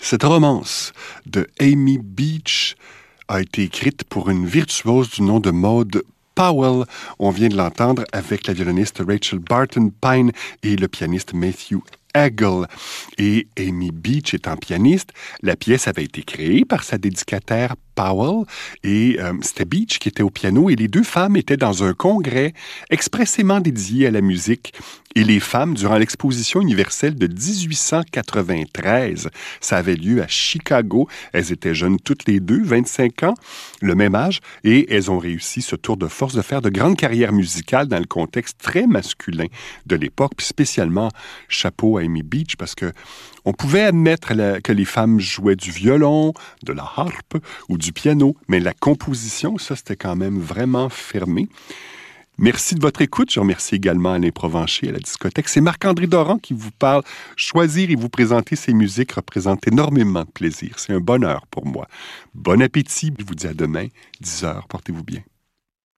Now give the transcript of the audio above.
Cette romance de Amy Beach a été écrite pour une virtuose du nom de Maud Powell. On vient de l'entendre avec la violoniste Rachel Barton Pine et le pianiste Matthew Hagel. Et Amy Beach étant pianiste, la pièce avait été créée par sa dédicataire Powell et c'était Beach qui était au piano et les deux femmes étaient dans un congrès expressément dédié à la musique. Et les femmes, durant l'exposition universelle de 1893, ça avait lieu à Chicago. Elles étaient jeunes toutes les deux, 25 ans, le même âge, et elles ont réussi ce tour de force de faire de grandes carrières musicales dans le contexte très masculin de l'époque, puis spécialement chapeau à Amy Beach, parce que on pouvait admettre que les femmes jouaient du violon, de la harpe ou du piano, mais la composition, ça, c'était quand même vraiment fermé. Merci de votre écoute. Je remercie également Alain Provencher à la discothèque. C'est Marc-André Doran qui vous parle. Choisir et vous présenter ces musiques représente énormément de plaisir. C'est un bonheur pour moi. Bon appétit. Je vous dis à demain, 10h. Portez-vous bien.